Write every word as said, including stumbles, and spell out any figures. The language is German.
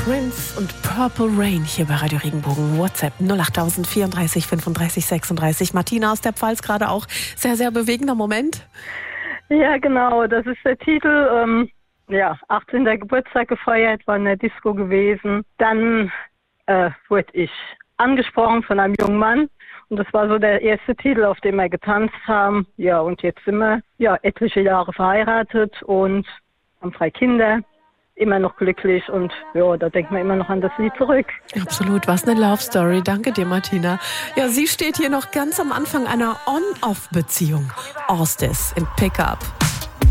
Prince und Purple Rain hier bei Radio Regenbogen. WhatsApp null acht null null vierunddreißig fünfunddreißig sechsunddreißig. Martina aus der Pfalz, gerade auch sehr, sehr bewegender Moment. Ja, genau, das ist der Titel. Ähm, ja, achtzehnten Geburtstag gefeiert, war in der Disco gewesen. Dann äh, wurde ich angesprochen von einem jungen Mann. Und das war so der erste Titel, auf dem wir getanzt haben. Ja, und jetzt sind wir ja etliche Jahre verheiratet und haben drei Kinder. Immer noch glücklich und ja, da denkt man immer noch an das Lied zurück. Absolut, was eine Love Story. Danke dir, Martina. Ja, sie steht hier noch ganz am Anfang einer On-Off-Beziehung. Orstes in Pickup.